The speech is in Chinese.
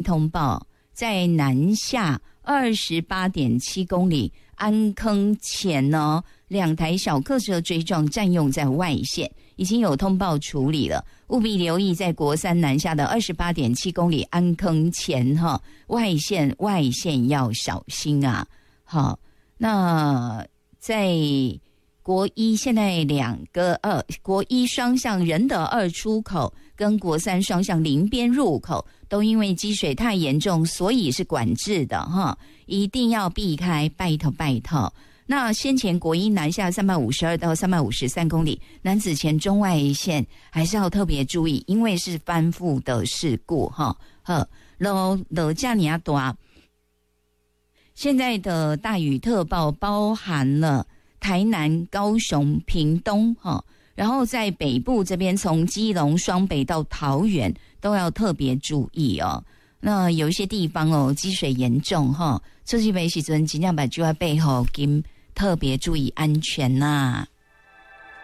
通报，在南下28.7公里安坑前呢，2台小客车追撞占用在外线，已经有通报处理了，务必留意在国三南下的28.7公里安坑前哈，外线要小心啊。好，那在国一现在国一双向仁德2出口跟国三双向林边入口都因为积水太严重，所以是管制的哈，一定要避开，拜托。那先前国一南下352到353公里，男子前中外线还是要特别注意，因为是翻覆的事故哈。落加尼亚多，现在的大雨特报包含了台南、高雄、屏东哈，然后在北部这边从基隆、双北到桃园都要特别注意哦。那有一些地方哦积水严重哈，出去的时阵尽量把就要背后跟特别注意安全呐。